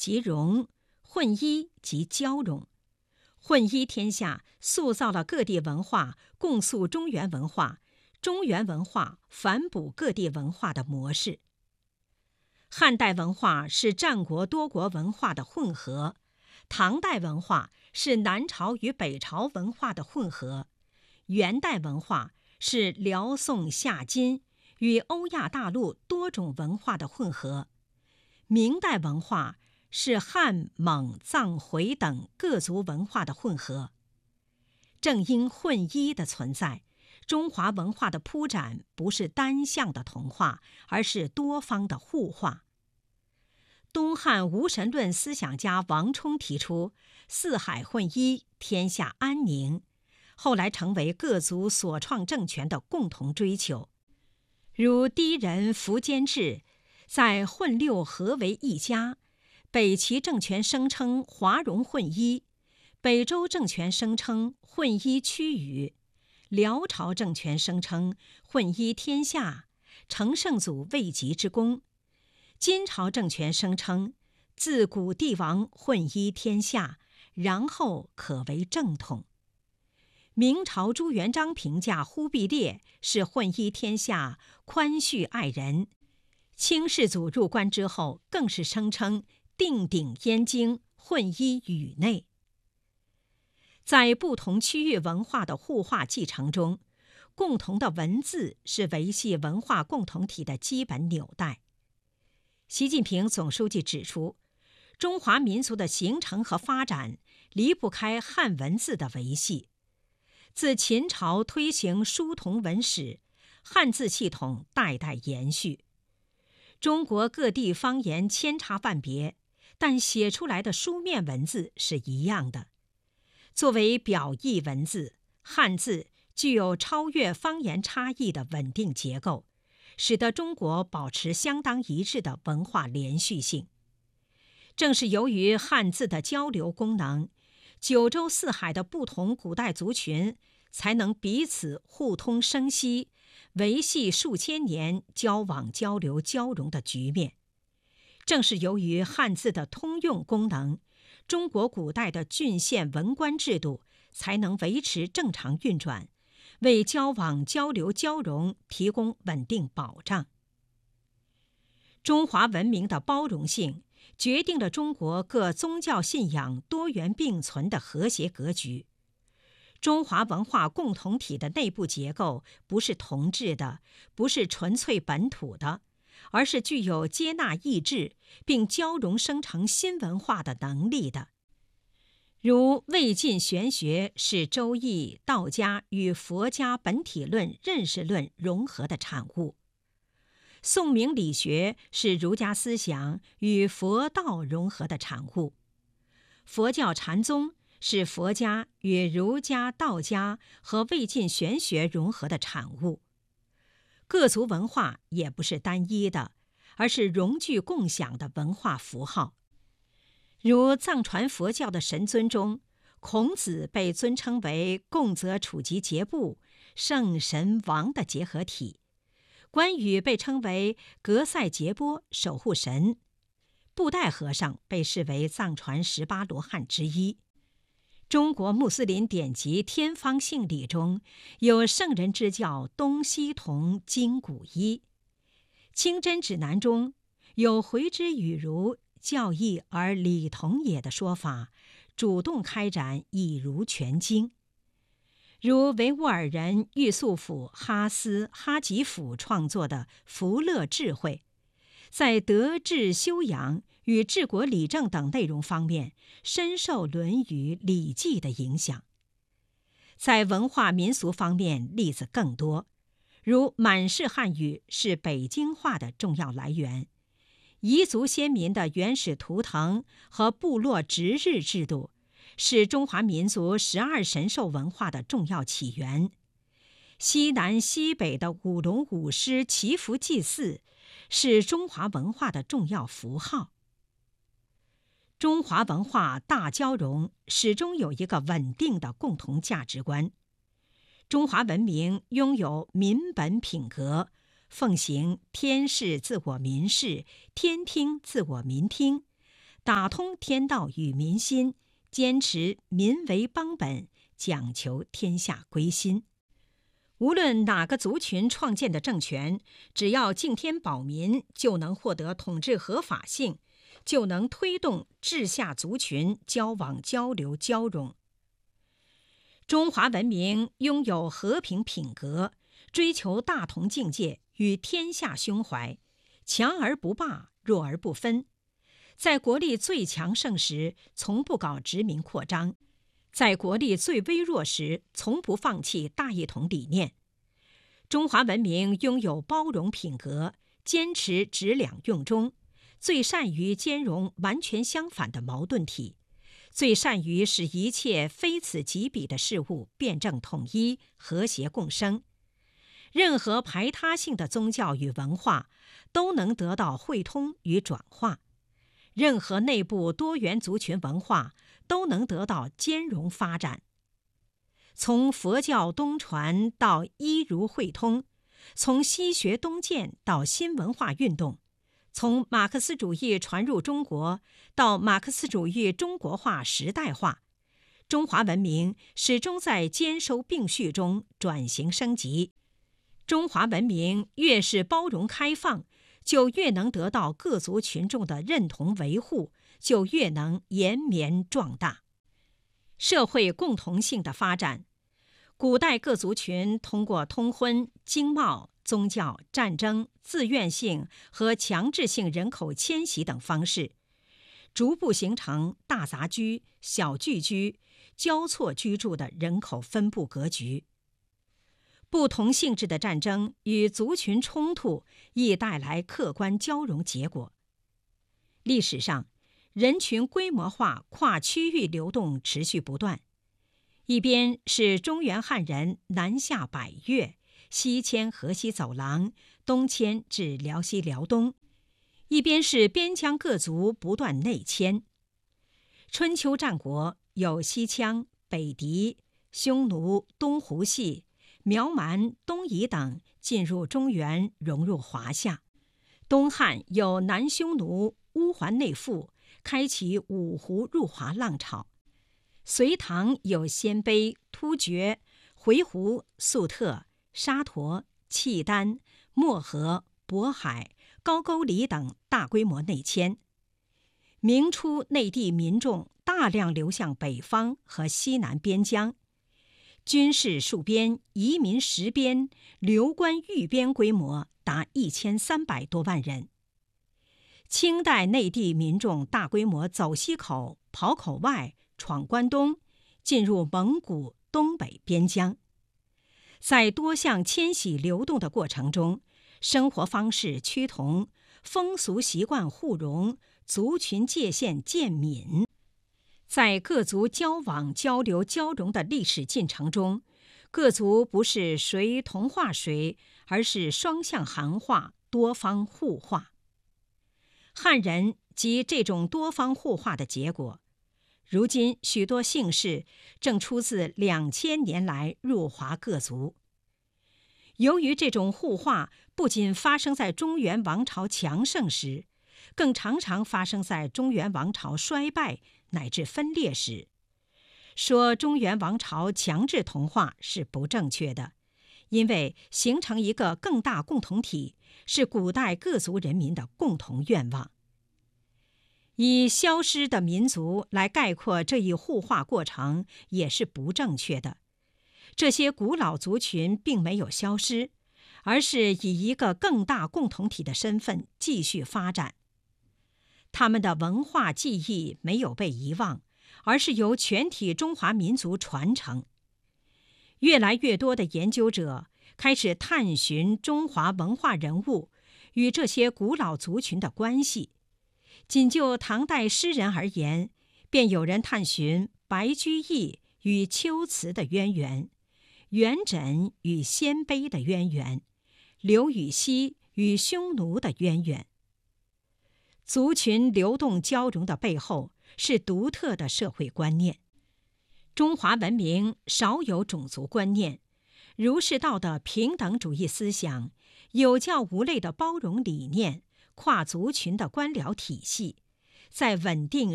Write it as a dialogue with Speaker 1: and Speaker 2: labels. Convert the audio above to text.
Speaker 1: 即融，混一即交融。混一天下塑造了各地文化共塑中原文化，中原文化反哺各地文化的模式。汉代文化是战国多国文化的混合，唐代文化是南朝与北朝文化的混合，元代文化是辽宋夏金与欧亚大陆多种文化的混合，明代文化是汉、蒙、藏、回等各族文化的混合。正因混一的存在，中华文化的铺展不是单向的同化，而是多方的互化。东汉无神论思想家王充提出四海混一，天下安宁，后来成为各族所创政权的共同追求。如氐人苻坚志在混六合为一家，北齐政权声称华容混一，北周政权声称混一区域，辽朝政权声称混一天下，成圣祖未及之功，金朝政权声称自古帝王混一天下，然后可为正统。明朝朱元璋评价忽必烈是混一天下，宽恤爱人。清世祖入关之后，更是声称定鼎燕京，混一宇内。在不同区域文化的互化继承中，共同的文字是维系文化共同体的基本纽带。习近平总书记指出，中华民族的形成和发展离不开汉文字的维系。自秦朝推行书同文史，汉字系统代代延续。中国各地方言千差万别，但写出来的书面文字是一样的。作为表意文字，汉字具有超越方言差异的稳定结构，使得中国保持相当一致的文化连续性。正是由于汉字的交流功能，九州四海的不同古代族群才能彼此互通生息，维系数千年交往交流交融的局面。正是由于汉字的通用功能，中国古代的郡县文官制度才能维持正常运转，为交往交流交融提供稳定保障。中华文明的包容性决定了中国各宗教信仰多元并存的和谐格局。中华文化共同体的内部结构不是同质的，不是纯粹本土的，而是具有接纳异质并交融生成新文化的能力的。如魏晋玄学是周易、道家与佛家本体论、认识论融合的产物，宋明理学是儒家思想与佛道融合的产物，佛教禅宗是佛家与儒家、道家和魏晋玄学融合的产物。各族文化也不是单一的，而是融聚共享的文化符号。如藏传佛教的神尊中，孔子被尊称为共则处吉节部，圣神王的结合体，关羽被称为格赛杰波，守护神，布袋和尚被视为藏传18罗汉之一。中国穆斯林典籍《天方性理》中有圣人之教东西同，今古一。清真指南中有回之与儒，教义而理同也的说法，主动开展以儒全经。如维吾尔人玉素甫哈斯哈吉甫创作的《福乐智慧》，在德治修养与治国理政等内容方面深受《论语》《礼记》的影响。在文化民俗方面例子更多，如满式汉语是北京话的重要来源，彝族先民的原始图腾和部落值日制度是中华民族12神兽文化的重要起源，西南西北的舞龙舞狮祈福祭祀是中华文化的重要符号。中华文化大交融始终有一个稳定的共同价值观。中华文明拥有民本品格，奉行天视自我民视，天听自我民听， 打通天道与民心，坚持民为邦本，讲求天下归心。无论哪个族群创建的政权，只要敬天保民，就能获得统治合法性，就能推动治下族群交往交流交融。中华文明拥有和平品格，追求大同境界与天下胸怀，强而不霸，弱而不分。在国力最强盛时，从不搞殖民扩张；在国力最微弱时，从不放弃大一统理念。中华文明拥有包容品格，坚持质两用中，最善于兼容完全相反的矛盾体，最善于使一切非此即彼的事物辩证统一、和谐共生。任何排他性的宗教与文化都能得到汇通与转化，任何内部多元族群文化都能得到兼容发展。从佛教东传到一儒汇通，从西学东渐到新文化运动，从马克思主义传入中国到马克思主义中国化时代化，中华文明始终在兼收并蓄中转型升级。中华文明越是包容开放，就越能得到各族群众的认同维护，就越能延绵壮大。社会共同性的发展，古代各族群通过通婚、经贸、宗教、战争、自愿性和强制性人口迁徙等方式，逐步形成大杂居、小聚居、交错居住的人口分布格局。不同性质的战争与族群冲突亦带来客观交融结果。历史上，人群规模化跨区域流动持续不断，一边是中原汉人南下百越，西迁河西走廊，东迁至辽西辽东；一边是边疆各族不断内迁。春秋战国有西羌、北狄、匈奴、东胡系、苗蛮、东夷等进入中原，融入华夏；东汉有南匈奴、乌桓内附，开启五胡入华浪潮；隋唐有鲜卑、突厥、回鹘、粟特、沙陀、契丹、漠河、渤海、高句丽等大规模内迁。明初内地民众大量流向北方和西南边疆，军事戍边、移民实边、流官寓边规模达1300多万人。清代内地民众大规模走西口、跑口外、闯关东，进入蒙古、东北边疆。在多项迁徙流动的过程中，生活方式趋同，风俗习惯互融，族群界限渐泯。在各族交往交流交融的历史进程中，各族不是谁同化谁，而是双向含化，多方互化。汉人即这种多方互化的结果。如今许多姓氏正出自2000年来入华各族。由于这种互化不仅发生在中原王朝强盛时，更常常发生在中原王朝衰败乃至分裂时。说中原王朝强制同化是不正确的，因为形成一个更大共同体是古代各族人民的共同愿望。以消失的民族来概括这一互化过程也是不正确的。这些古老族群并没有消失，而是以一个更大共同体的身份继续发展。他们的文化记忆没有被遗忘，而是由全体中华民族传承。越来越多的研究者开始探寻中华文化人物与这些古老族群的关系。仅就唐代诗人而言，便有人探寻白居易与秋瓷的渊源，元稹与鲜卑的渊源，刘禹锡与匈奴的渊源。族群流动交融的背后是独特的社会观念。中华文明少有种族观念，儒释道的平等主义思想，有教无类的包容理念，跨族群的官僚体系， 在稳定